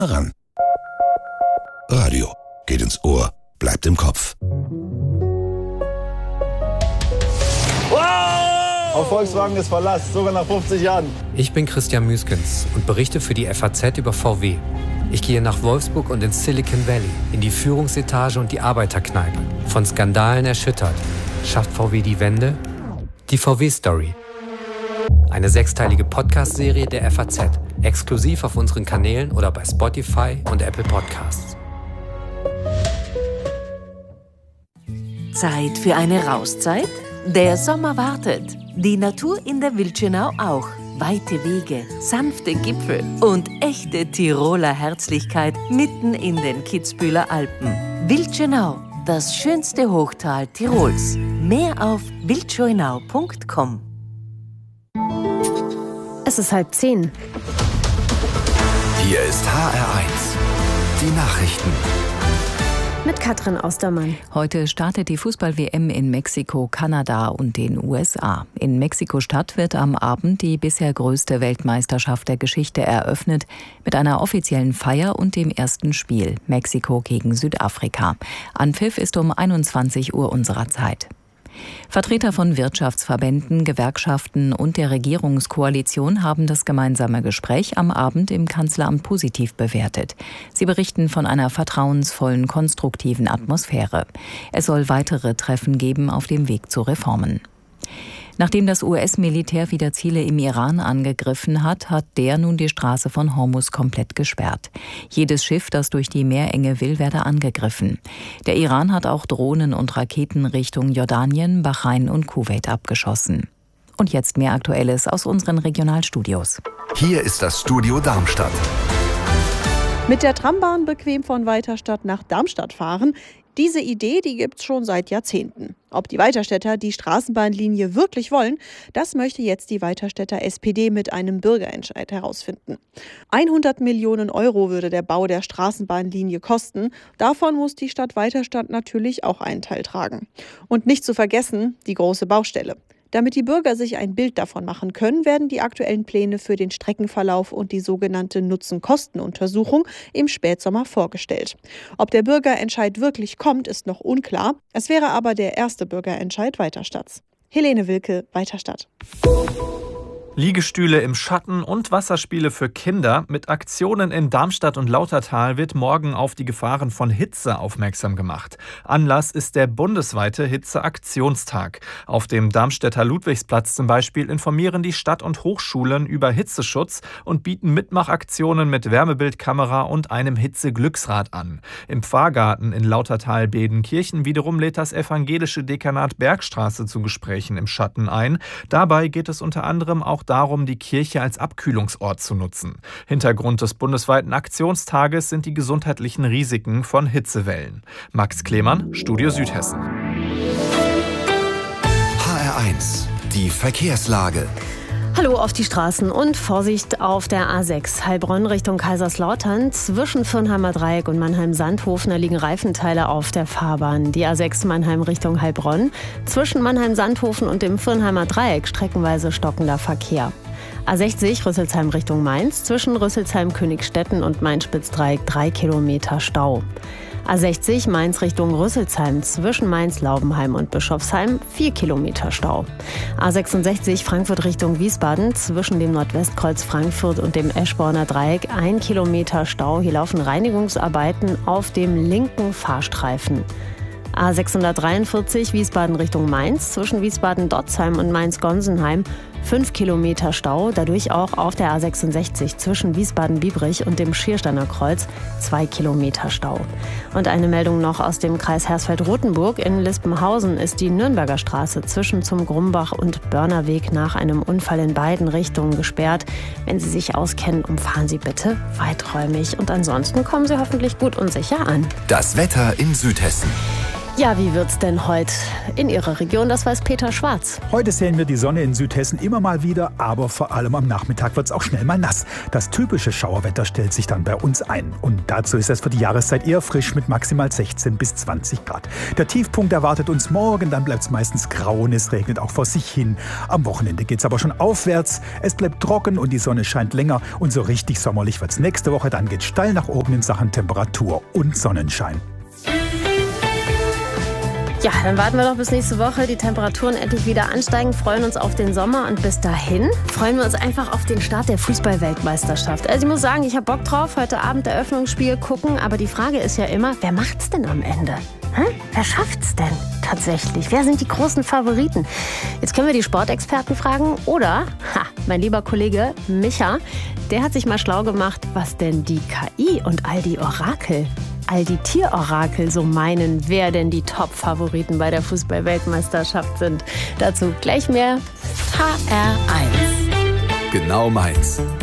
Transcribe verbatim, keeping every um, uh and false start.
ran. Radio geht ins Ohr, bleibt im Kopf. Auf Volkswagen ist Verlass, sogar nach fünfzig Jahren. Ich bin Christian Müskens und berichte für die F A Z über V W. Ich gehe nach Wolfsburg und ins Silicon Valley, in die Führungsetage und die Arbeiterkneipe. Von Skandalen erschüttert. Schafft V W die Wende? Die V W-Story. Eine sechsteilige Podcast-Serie der F A Z. Exklusiv auf unseren Kanälen oder bei Spotify und Apple Podcasts. Zeit für eine Rauszeit? Der Sommer wartet. Die Natur in der Wildschönau auch. Weite Wege, sanfte Gipfel und echte Tiroler Herzlichkeit mitten in den Kitzbüheler Alpen. Wildschönau, das schönste Hochtal Tirols. Mehr auf wildschönau punkt com. Es ist halb zehn. Hier ist H R eins. Die Nachrichten. Mit Katrin Ostermann. Heute startet die Fußball-W M in Mexiko, Kanada und den U S A. In Mexiko-Stadt wird am Abend die bisher größte Weltmeisterschaft der Geschichte eröffnet, mit einer offiziellen Feier und dem ersten Spiel, Mexiko gegen Südafrika. Anpfiff ist um einundzwanzig Uhr unserer Zeit. Vertreter von Wirtschaftsverbänden, Gewerkschaften und der Regierungskoalition haben das gemeinsame Gespräch am Abend im Kanzleramt positiv bewertet. Sie berichten von einer vertrauensvollen, konstruktiven Atmosphäre. Es soll weitere Treffen geben auf dem Weg zu Reformen. Nachdem das U S-Militär wieder Ziele im Iran angegriffen hat, hat der nun die Straße von Hormuz komplett gesperrt. Jedes Schiff, das durch die Meerenge will, werde angegriffen. Der Iran hat auch Drohnen und Raketen Richtung Jordanien, Bahrain und Kuwait abgeschossen. Und jetzt mehr Aktuelles aus unseren Regionalstudios. Hier ist das Studio Darmstadt. Mit der Trambahn bequem von Weiterstadt nach Darmstadt fahren. Diese Idee, die gibt's schon seit Jahrzehnten. Ob die Weiterstädter die Straßenbahnlinie wirklich wollen, das möchte jetzt die Weiterstädter S P D mit einem Bürgerentscheid herausfinden. hundert Millionen Euro würde der Bau der Straßenbahnlinie kosten. Davon muss die Stadt Weiterstadt natürlich auch einen Teil tragen. Und nicht zu vergessen, die große Baustelle. Damit die Bürger sich ein Bild davon machen können, werden die aktuellen Pläne für den Streckenverlauf und die sogenannte Nutzen-Kosten-Untersuchung im Spätsommer vorgestellt. Ob der Bürgerentscheid wirklich kommt, ist noch unklar. Es wäre aber der erste Bürgerentscheid Weiterstadts. Helene Wilke, Weiterstadt. Liegestühle im Schatten und Wasserspiele für Kinder. Mit Aktionen in Darmstadt und Lautertal wird morgen auf die Gefahren von Hitze aufmerksam gemacht. Anlass ist der bundesweite Hitzeaktionstag. Auf dem Darmstädter Ludwigsplatz zum Beispiel informieren die Stadt- und Hochschulen über Hitzeschutz und bieten Mitmachaktionen mit Wärmebildkamera und einem Hitzeglücksrad an. Im Pfarrgarten in Lautertal-Bedenkirchen wiederum lädt das evangelische Dekanat Bergstraße zu Gesprächen im Schatten ein. Dabei geht es unter anderem auch darum, die Kirche als Abkühlungsort zu nutzen. Hintergrund des bundesweiten Aktionstages sind die gesundheitlichen Risiken von Hitzewellen. Max Klemann, Studio Südhessen. H R eins, die Verkehrslage. Hallo auf die Straßen und Vorsicht auf der A sechs. Heilbronn Richtung Kaiserslautern. Zwischen Firnheimer Dreieck und Mannheim-Sandhofen liegen Reifenteile auf der Fahrbahn. Die A sechs Mannheim Richtung Heilbronn. Zwischen Mannheim-Sandhofen und dem Firnheimer Dreieck streckenweise stockender Verkehr. A sechzig Rüsselsheim Richtung Mainz. Zwischen Rüsselsheim-Königstetten und Main-Spitz-Dreieck drei Kilometer Stau. A sechzig Mainz Richtung Rüsselsheim, zwischen Mainz-Laubenheim und Bischofsheim vier Kilometer Stau. A sechsundsechzig Frankfurt Richtung Wiesbaden, zwischen dem Nordwestkreuz Frankfurt und dem Eschborner Dreieck ein Kilometer Stau. Hier laufen Reinigungsarbeiten auf dem linken Fahrstreifen. A sechshundertdreiundvierzig Wiesbaden Richtung Mainz, zwischen Wiesbaden-Dotzheim und Mainz-Gonsenheim fünf Kilometer Stau, dadurch auch auf der A sechsundsechzig zwischen Wiesbaden-Biebrich und dem Schiersteiner Kreuz zwei Kilometer Stau. Und eine Meldung noch aus dem Kreis Hersfeld-Rotenburg. In Lispenhausen ist die Nürnberger Straße zwischen zum Grumbach und Börnerweg nach einem Unfall in beiden Richtungen gesperrt. Wenn Sie sich auskennen, umfahren Sie bitte weiträumig und ansonsten kommen Sie hoffentlich gut und sicher an. Das Wetter in Südhessen. Ja, wie wird's denn heute in Ihrer Region? Das weiß Peter Schwarz. Heute sehen wir die Sonne in Südhessen immer mal wieder, aber vor allem am Nachmittag wird's auch schnell mal nass. Das typische Schauerwetter stellt sich dann bei uns ein. Und dazu ist es für die Jahreszeit eher frisch mit maximal sechzehn bis zwanzig Grad. Der Tiefpunkt erwartet uns morgen, dann bleibt's meistens grau und es regnet auch vor sich hin. Am Wochenende geht's aber schon aufwärts. Es bleibt trocken und die Sonne scheint länger. Und so richtig sommerlich wird's nächste Woche. Dann geht's steil nach oben in Sachen Temperatur und Sonnenschein. Ja, dann warten wir doch bis nächste Woche. Die Temperaturen endlich wieder ansteigen, freuen uns auf den Sommer und bis dahin freuen wir uns einfach auf den Start der Fußball-Weltmeisterschaft. Also ich muss sagen, ich habe Bock drauf, heute Abend Eröffnungsspiel gucken, aber die Frage ist ja immer, wer macht's denn am Ende? Hm? Wer schafft's denn tatsächlich? Wer sind die großen Favoriten? Jetzt können wir die Sportexperten fragen oder, ha, mein lieber Kollege Micha, der hat sich mal schlau gemacht, was denn die K I und all die Orakel all die Tierorakel so meinen, wer denn die Top-Favoriten bei der Fußball-Weltmeisterschaft sind. Dazu gleich mehr H R eins. Genau meins.